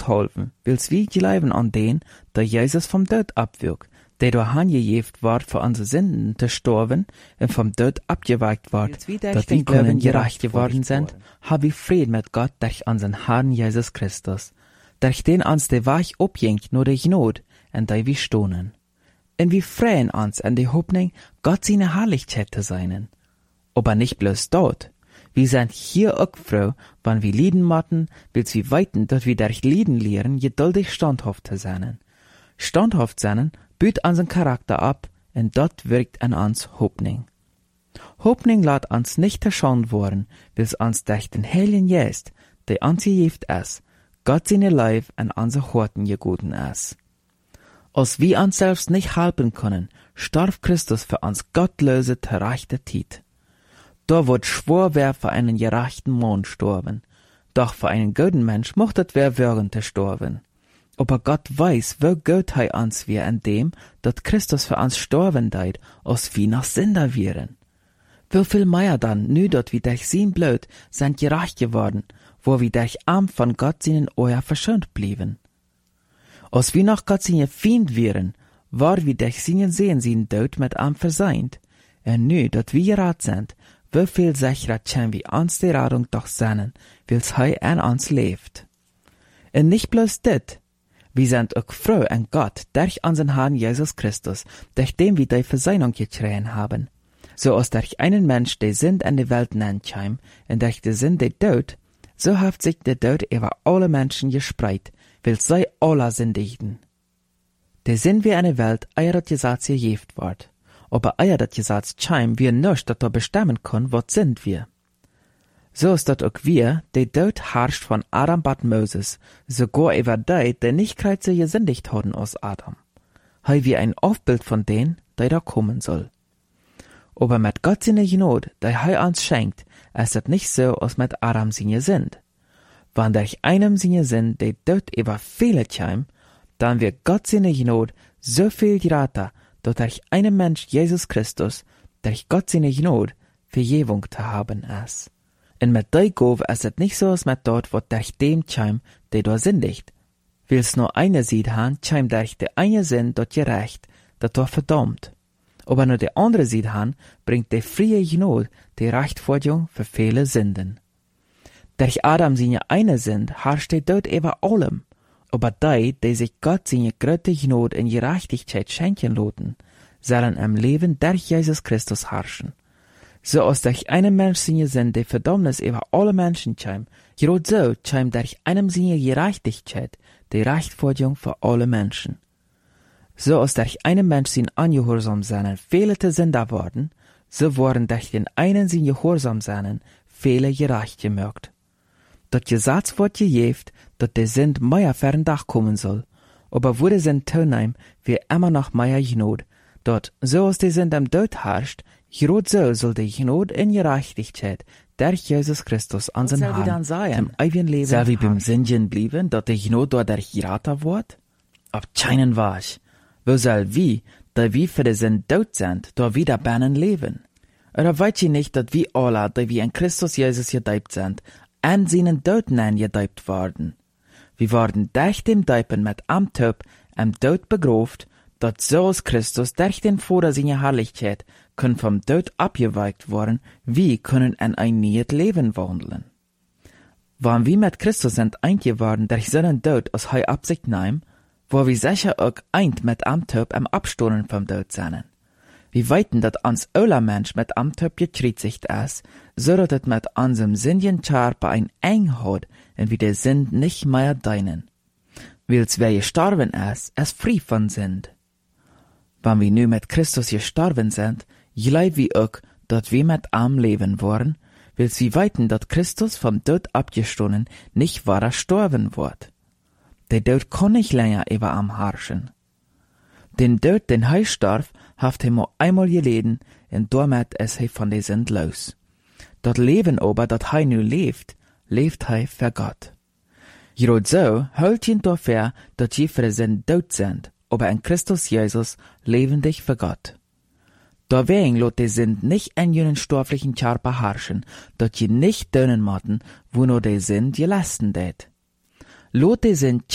holfen, wils wie geleiben an den, der Jesus vom Död abwirkt, der durch hangejeft ward für unsere Sünden zu sterben und vom Död abgeweicht ward, dass wir können gerecht geworden sind, hab ich Frieden mit Gott durch unseren Herrn Jesus Christus, durch den uns der Weg abjingt nur durch Not, und der wir stohnen. Und wir freuen uns an die Hoffnung, Gott seine Herrlichkeit zu sein. Aber nicht bloß dort. Wir sind hier auch froh, wenn wir lieden motten, wils wir weiten, dass wir durch Lieden lehren, geduldig standhaft zu sein. Standhaft sein büht unseren Charakter ab, und dort wirkt an uns Hoffnung. Hoffnung lässt uns nicht erschauen worden, wils uns durch den Heiligen Geist, der uns gegeben ist, Gott seine Leib an unsere Horten gegeben ist. Als wir uns selbst nicht helfen können, starb Christus für uns gottlose, gerechte Zeit. Da wird schwor wer für einen gerechten Mann sterben, doch für einen guten Mensch mochtet wer würgen zu sterben. Aber Gott weiß, wie gut er uns wir in dem, dat Christus für uns sterben deit, als wir noch Sünder wären. Wie viel mehr dann, nu dat wir durch sein Blut sind gerecht geworden, wo wir durch Arm von Gott seinen Euer verschont blieben. Als wir noch Gott seine Feind wären, war wir durch seinen Sehen sein Tod mit Arm verseint. Und nu, dat wir gerat sind, wie viel sicherer können wir uns die Rettung doch sehnen, wils er an uns lebt. Und nicht bloß dit, wir sind auch froh an Gott durch unseren Herrn Jesus Christus, durch den wir die Versöhnung getreten haben. So als durch einen Mensch die Sünd in die Welt nennt heim, und durch die Sünd der Tod, so hat sich der Tod über alle Menschen gespreit, weil sie alle sündigten. Der Sünd wie eine Welt, eier das Gesetz gegeben wird, aber eier das Gesetz heim wir nicht, dass er bestimmen kann, was sind wir. So ist das auch wir, der Tod herrscht von Adam bat Moses, sogar über die nicht kreuze gesündigt haben aus Adam. Hei wie ein Aufbild von denen, der da kommen soll. Aber mit Gott seine Gnade, der er uns schenkt, ist es nicht so, als mit Adam seine Sünd. Wenn durch einem seine Sünd der Tod über viele käme, dann wird Gott seine Gnade so viel greater, dass durch einen Mensch Jesus Christus, durch Gott seine Gnade, Vergebung zu haben ist. Und mit der Gabe ist es nicht so, als mit dort, was durch dem käme, der da sündigt. Will's nur eine Seite haben, käme durch die eine Sünd dort gerecht, das da verdammt. Aber nur die andere Seite haben, bringt die freie Gnade die Rechtfertigung für viele Sünden. Durch Adam seine eine Sünd herrscht der Tod über allem, aber die sich Gott seine große Gnade in Gerechtigkeit schenken lassen, sollen im Leben durch Jesus Christus herrschen. So als durch einen Mensch seine Sünd die Verdammnis über alle Menschen käme, gerade so käme durch einem seine Gerechtigkeit die Rechtfertigung für alle Menschen. So als durch einen Mensch sein Ungehorsam seinen viele Sünder worden, so wurden durch den einen sein Gehorsam seinen viele gerecht gemacht. Das Gesetz wird gegeben, dass der Sünd mehr für den Dach kommen soll, aber wurde sein Tonheim wie immer noch mehr Gnade, dort so als der Sünd am Tod herrscht, gerade so soll die Gnade in Gerechtigkeit durch Jesus Christus an den Herrn zum ewigen Leben soll wie beim Sünden blieben, dass die Gnade dadurch geraten wird? Ab keinen Wasch. Wo soll wie, da wir für den Sünd tot sind, da wieder bannen leben? Oder weißt ihr nicht, dass wir alle, die wir in Christus Jesus gedeibt sind, an seinen Tod gedeibt worden? Wir wurden durch dem Deipen mit am Tod am Tod begraft, dat so als Christus durch den Vater seiner Herrlichkeit können vom Tod abgeweicht worden, wir können in ein neues Leben wandeln. Wenn wir mit Christus sind eingeworden durch seinen Tod aus hei Absicht nahm, wo wir sicher auch eint mit am Tod am Abstoßen vom Tod sind. Wir weiten, dass uns aller Mensch mit am Tod gekreuzigt ist, so dass es mit unserem sündigen Körper ein eng hat und wir der Sünd nicht mehr deinen. Weil's wer gestorben ist frei von Sünd. Wenn wir nu mit Christus gestorben sind, glauben wir auch, dass wir mit ihm leben wollen, weil's wir weiten, dass Christus vom Tod abgestoßen nicht wahrer sterben wird. Der Tod kann nicht länger über ihm herrschen. Den Tod, den er starb, hat er nur einmal geleden, und damit ist er von der Sünd los. Das Leben aber, das er nu lebt er für Gott. Gerade so hält ihn dafür, dass sie für den tot sind, aber in Christus Jesus lebendig für Gott. Deswegen lässt die Sünd nicht in jenen stofflichen Körper herrschen, dass sie nicht tönen mochten, wo nur die Sünd gelassen det. Lot die Sünd